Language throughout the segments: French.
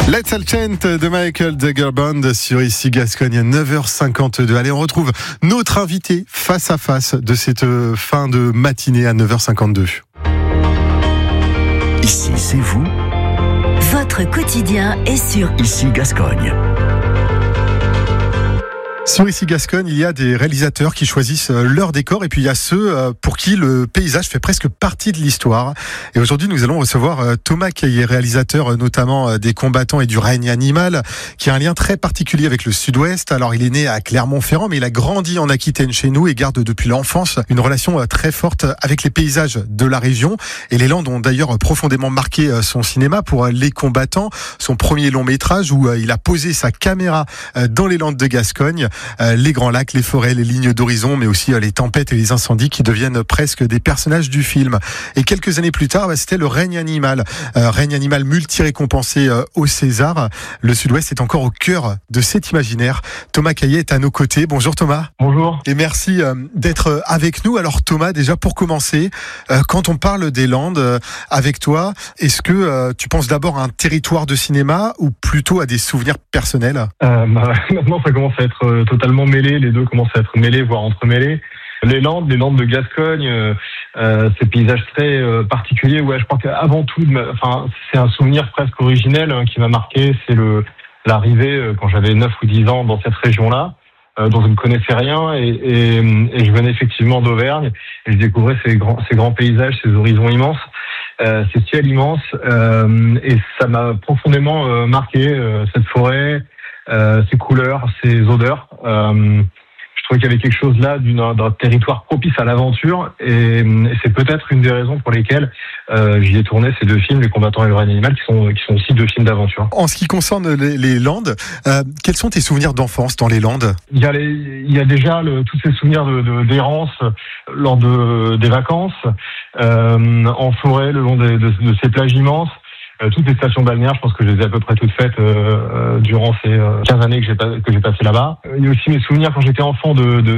Let's All Chant de Michael Jagger Band sur Ici Gascogne à 9h52. Allez, on retrouve notre invité face à face de cette fin de matinée à 9h52. Ici, c'est vous. Votre quotidien est sur Ici Gascogne. Sur Ici Gascogne, il y a des réalisateurs qui choisissent leur décor et puis il y a ceux pour qui le paysage fait presque partie de l'histoire. Et aujourd'hui, nous allons recevoir Thomas Caillet, réalisateur notamment des Combattants et du règne animal, qui a un lien très particulier avec le Sud-Ouest. Alors, il est né à Clermont-Ferrand, mais il a grandi en Aquitaine chez nous et garde depuis l'enfance une relation très forte avec les paysages de la région. Et les Landes ont d'ailleurs profondément marqué son cinéma pour Les Combattants, son premier long métrage où il a posé sa caméra dans les Landes de Gascogne. Les grands lacs, les forêts, les lignes d'horizon, mais aussi les tempêtes et les incendies qui deviennent presque des personnages du film. Et quelques années plus tard, c'était le règne animal multi-récompensé au César. Le Sud-Ouest est encore au cœur de cet imaginaire. Thomas Caillet est à nos côtés. Bonjour Thomas. Bonjour. Et merci d'être avec nous. Alors Thomas, déjà pour commencer, quand on parle des Landes avec toi, est-ce que tu penses d'abord à un territoire de cinéma ou plutôt à des souvenirs personnels ? Maintenant, ça commence à être totalement mêlé. Les deux commencent à être mêlés, voire entremêlés. Les Landes de Gascogne, ces paysages très particuliers. Ouais, je crois qu'avant tout, c'est un souvenir presque originel qui m'a marqué. C'est l'arrivée quand j'avais 9 ou 10 ans dans cette région-là, dont je ne connaissais rien, et je venais effectivement d'Auvergne et je découvrais ces grands paysages, ces horizons immenses, ces ciels immenses, et ça m'a profondément marqué, cette forêt, ces couleurs, ces odeurs. Je trouvais qu'il y avait quelque chose là d'un territoire propice à l'aventure, et c'est peut-être une des raisons pour lesquelles j'y ai tourné ces deux films, Les Combattants et le règne animal, qui sont aussi deux films d'aventure. En ce qui concerne les Landes, quels sont tes souvenirs d'enfance dans les Landes ? Il y a déjà tous ces souvenirs d'errance lors des vacances, en forêt, le long de ces plages immenses. Toutes les stations balnéaires, je pense que je les ai à peu près toutes faites durant ces 15 années que j'ai passé là-bas. Il y a aussi mes souvenirs quand j'étais enfant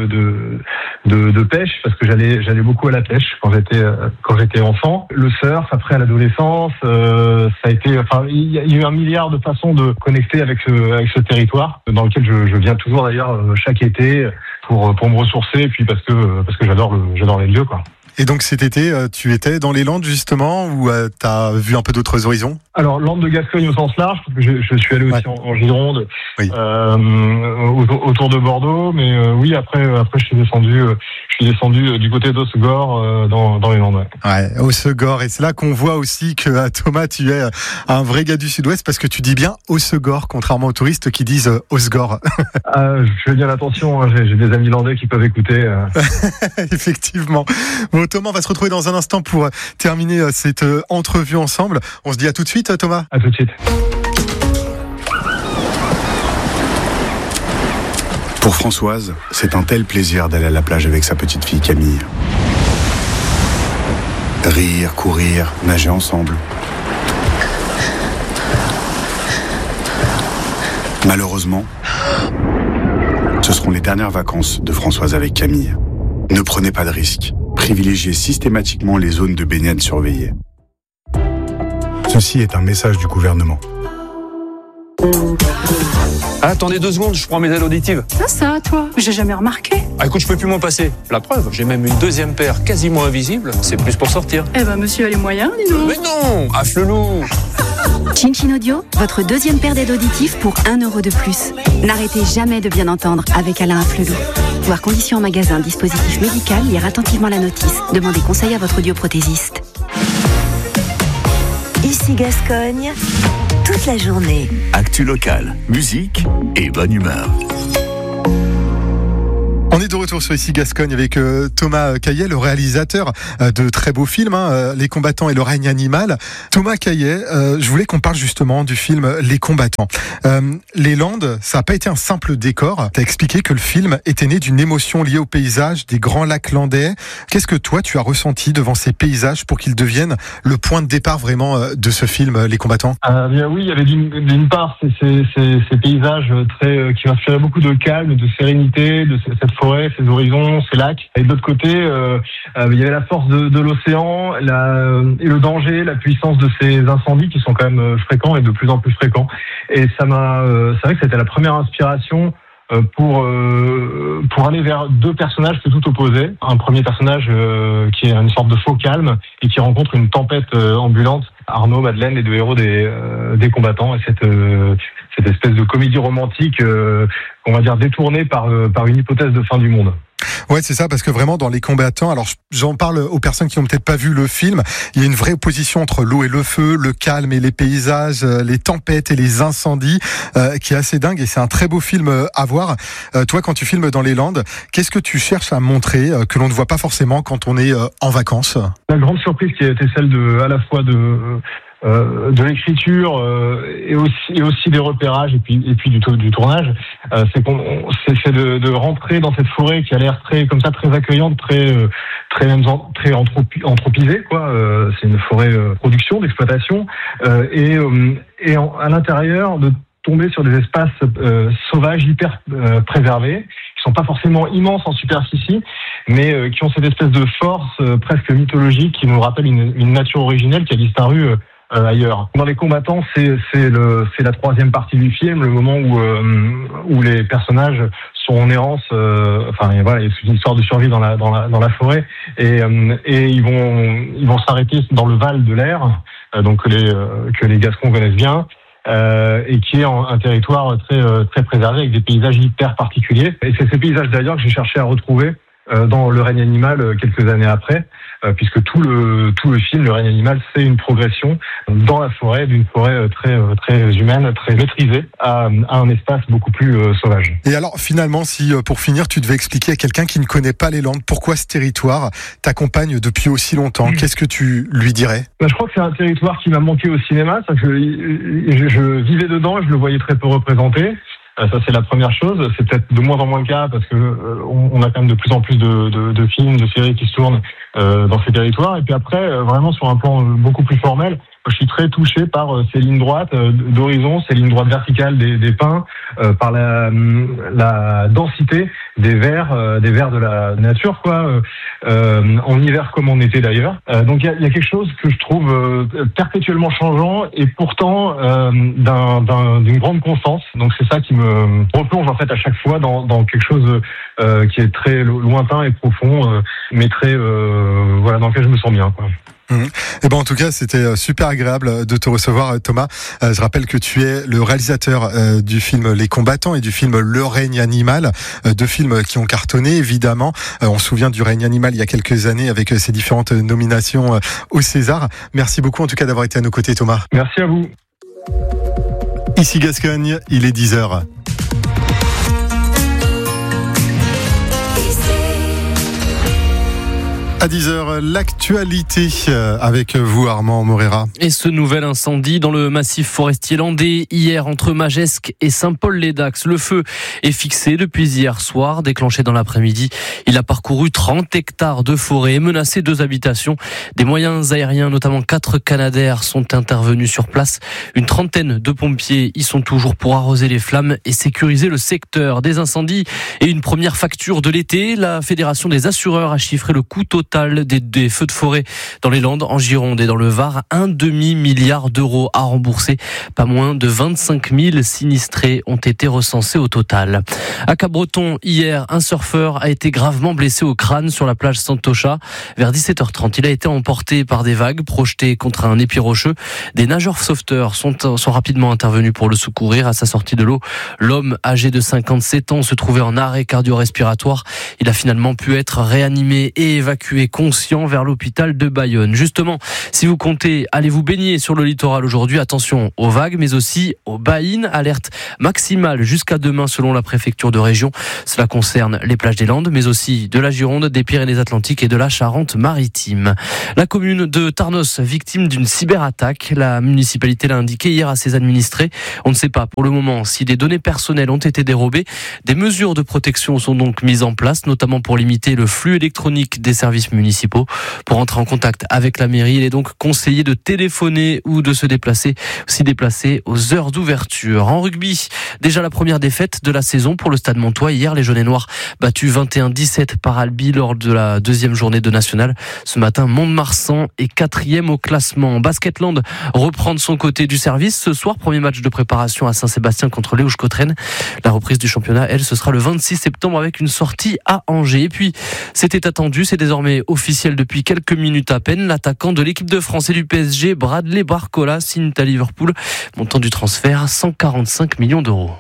de pêche, parce que j'allais beaucoup à la pêche quand j'étais enfant. Le surf, après à l'adolescence, ça a été, il y a eu un milliard de façons de connecter avec ce territoire, dans lequel je viens toujours d'ailleurs chaque été pour me ressourcer, et puis parce que j'adore les lieux, quoi. Et donc cet été, tu étais dans les Landes justement, ou t'as vu un peu d'autres horizons ? Alors, Landes de Gascogne au sens large, parce que je suis allé aussi en Gironde, oui. Autour de Bordeaux, mais oui, après je suis descendu du côté d'Hossegor, dans les Landes. Ouais, Hossegor, et c'est là qu'on voit aussi que Thomas, tu es un vrai gars du Sud-Ouest, parce que tu dis bien Hossegor, contrairement aux touristes qui disent Osgore. Je fais bien attention, hein, j'ai des amis landais qui peuvent écouter. Effectivement. Bon, Thomas, on va se retrouver dans un instant pour terminer cette entrevue ensemble. On se dit à tout de suite, Thomas. À tout de suite. Pour Françoise, c'est un tel plaisir d'aller à la plage avec sa petite fille Camille. Rire, courir, nager ensemble. Malheureusement, ce seront les dernières vacances de Françoise avec Camille. Ne prenez pas de risques. Privilégiez systématiquement les zones de baignade surveillées. Ceci est un message du gouvernement. Attendez 2 secondes, je prends mes aides auditives. Ça, toi, j'ai jamais remarqué. Écoute, je peux plus m'en passer. La preuve, j'ai même une deuxième paire quasiment invisible. C'est plus pour sortir. Monsieur a les moyens, dis donc. Mais non, à Flelou. Chin Chin Audio, votre deuxième paire d'aides auditives pour 1 euro de plus. N'arrêtez jamais de bien entendre avec Alain Afflelou. Voir conditions en magasin, dispositif médical, lire attentivement la notice. Demandez conseil à votre audioprothésiste. Ici Gascogne, toute la journée. Actu locale, musique et bonne humeur. On est de retour sur Ici Gascogne avec Thomas Caillet, le réalisateur de très beaux films, Les Combattants et le règne animal. Thomas Caillet, je voulais qu'on parle justement du film Les Combattants. Les Landes, ça n'a pas été un simple décor. Tu as expliqué que le film était né d'une émotion liée au paysage des grands lacs landais. Qu'est-ce que toi, tu as ressenti devant ces paysages pour qu'ils deviennent le point de départ vraiment de ce film, Les Combattants ? Bien oui, il y avait d'une part ces paysages qui m'inspiraient beaucoup de calme, de sérénité, de cette forêt forêts, ces horizons, ces lacs. Et de l'autre côté, il y avait la force de l'océan, et le danger, la puissance de ces incendies qui sont quand même fréquents et de plus en plus fréquents. Et c'est vrai que c'était la première inspiration pour aller vers deux personnages tout opposés. Un premier personnage qui est une sorte de faux calme et qui rencontre une tempête ambulante. Arnaud, Madeleine, les deux héros des combattants, et cette espèce de comédie romantique, on va dire détournée par une hypothèse de fin du monde. Ouais, c'est ça, parce que vraiment dans Les Combattants, alors j'en parle aux personnes qui n'ont peut-être pas vu le film, il y a une vraie opposition entre l'eau et le feu, le calme et les paysages, les tempêtes et les incendies, qui est assez dingue, et c'est un très beau film à voir. Toi, quand tu filmes dans les Landes, qu'est-ce que tu cherches à montrer que l'on ne voit pas forcément quand on est en vacances ? La grande surprise qui a été celle à la fois de l'écriture et aussi des repérages et puis du tournage, c'est de rentrer dans cette forêt qui a l'air très accueillante, très anthropisée, quoi. C'est une forêt production, d'exploitation, et à l'intérieur de tomber sur des espaces sauvages hyper préservés, qui sont pas forcément immenses en superficie, mais qui ont cette espèce de force presque mythologique qui nous rappelle une nature originelle qui a disparu ailleurs. Dans Les Combattants, c'est la troisième partie du film, le moment où les personnages sont en errance. C'est une histoire de survie dans la forêt, et ils vont s'arrêter dans le Val de l'Air, donc que les Gascons connaissent bien. Et qui est un territoire très très préservé avec des paysages hyper particuliers. Et c'est ces paysages d'ailleurs que j'ai cherché à retrouver dans Le règne animal quelques années après, puisque tout le film Le règne animal, c'est une progression dans la forêt, d'une forêt très très humaine, très maîtrisée, à un espace beaucoup plus sauvage. Et alors finalement, si pour finir, tu devais expliquer à quelqu'un qui ne connaît pas les Landes pourquoi ce territoire t'accompagne depuis aussi longtemps, qu'est-ce que tu lui dirais ? Je crois que c'est un territoire qui m'a manqué au cinéma, parce que je vivais dedans et je le voyais très peu représenté. Ça, c'est la première chose. C'est peut-être de moins en moins le cas parce que on a quand même de plus en plus de films, de séries qui se tournent dans ces territoires. Et puis après, vraiment sur un plan beaucoup plus formel, je suis très touché par ces lignes droites d'horizon, ces lignes droites verticales des pins, par la densité des vers de la nature, quoi. En hiver comme en été d'ailleurs. Donc il y a quelque chose que je trouve perpétuellement changeant et pourtant d'une grande constance. Donc c'est ça qui me replonge en fait à chaque fois dans quelque chose qui est très lointain et profond, mais très dans lequel je me sens bien, quoi. Et en tout cas, c'était super agréable de te recevoir, Thomas. Je rappelle que tu es le réalisateur du film Les Combattants et du film Le règne animal, deux films qui ont cartonné évidemment. On se souvient du règne animal il y a quelques années avec ses différentes nominations au César. Merci beaucoup en tout cas d'avoir été à nos côtés, Thomas. Merci à vous. Ici Gascogne, il est 10h. À 10h, l'actualité avec vous, Armand Morera. Et ce nouvel incendie dans le massif forestier landais, hier entre Magescq et Saint-Paul-les-Dax. Le feu est fixé depuis hier soir, déclenché dans l'après-midi. Il a parcouru 30 hectares de forêt et menacé 2 habitations. Des moyens aériens, notamment 4 Canadair, sont intervenus sur place. Une trentaine de pompiers y sont toujours pour arroser les flammes et sécuriser le secteur. Des incendies et une première facture de l'été. La Fédération des assureurs a chiffré le coût total des feux de forêt dans les Landes, en Gironde et dans le Var, 1,5 milliard d'euros à rembourser. Pas moins de 25 000 sinistrés ont été recensés au total. À Cap-Breton, hier, un surfeur a été gravement blessé au crâne sur la plage Santocha. Vers 17h30, il a été emporté par des vagues projetées contre un épi rocheux. Des nageurs sauveteurs sont rapidement intervenus pour le secourir. À sa sortie de l'eau, l'homme âgé de 57 ans se trouvait en arrêt cardio-respiratoire. Il a finalement pu être réanimé et évacué conscient vers l'hôpital de Bayonne. Justement, si vous comptez aller vous baigner sur le littoral aujourd'hui, attention aux vagues, mais aussi aux baïnes. Alerte maximale jusqu'à demain selon la préfecture de région. Cela concerne les plages des Landes, mais aussi de la Gironde, des Pyrénées-Atlantiques et de la Charente-Maritime. La commune de Tarnos, victime d'une cyberattaque. La municipalité l'a indiqué hier à ses administrés. On ne sait pas pour le moment si des données personnelles ont été dérobées. Des mesures de protection sont donc mises en place, notamment pour limiter le flux électronique des services organismes municipaux. Pour entrer en contact avec la mairie, il est donc conseillé de téléphoner ou de s'y déplacer aux heures d'ouverture. En rugby, déjà la première défaite de la saison pour le Stade Montois. Hier, les jaunes et noirs battus 21-17 par Albi lors de la deuxième journée de nationale. Ce matin, Mont-de-Marsan est 4e au classement. Basketland reprend de son côté du service. Ce soir, premier match de préparation à Saint-Sébastien contre Léouche-Cotterêts. La reprise du championnat, elle, ce sera le 26 septembre avec une sortie à Angers. Et puis, c'était attendu, c'est désormais officiel depuis quelques minutes à peine. L'attaquant de l'équipe de France et du PSG, Bradley Barcola, signe à Liverpool. Montant du transfert, 145 millions d'euros.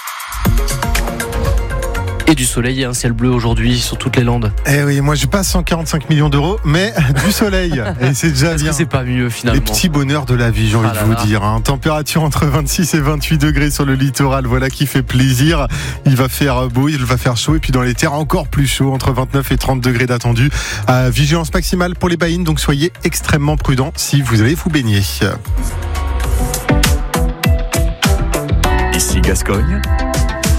Et du soleil et un ciel bleu aujourd'hui sur toutes les Landes. Eh oui, moi je passe 145 millions d'euros, mais du soleil. Et c'est déjà Est-ce bien. que c'est pas mieux finalement? Les petits bonheurs de la vie, j'ai envie de vous dire. Température entre 26 et 28 degrés sur le littoral, voilà qui fait plaisir. Il va faire beau, il va faire chaud, et puis dans les terres encore plus chaud, entre 29 et 30 degrés d'attendu. Vigilance maximale pour les baïnes, donc soyez extrêmement prudents si vous allez vous baigner. Ici Gascogne.